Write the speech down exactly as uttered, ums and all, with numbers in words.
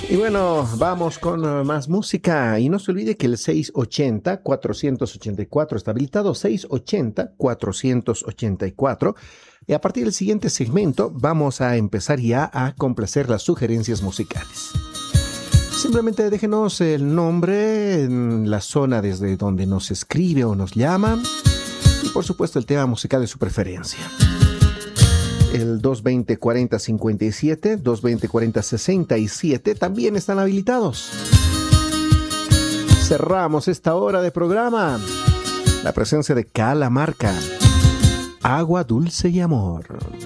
Y bueno, vamos con uh, más música. Y no se olvide que el seis ochenta, cuatrocientos ochenta y cuatro está habilitado, seis ochenta, cuatrocientos ochenta y cuatro. Y a partir del siguiente segmento vamos a empezar ya a complacer las sugerencias musicales. Simplemente déjenos el nombre, la zona desde donde nos escribe o nos llama y por supuesto el tema musical de su preferencia. El dos veinte, cuarenta, cincuenta y siete, dos veinte, cuarenta, sesenta y siete también están habilitados. Cerramos esta hora de programa. La presencia de Calamarca. Agua, dulce y amor.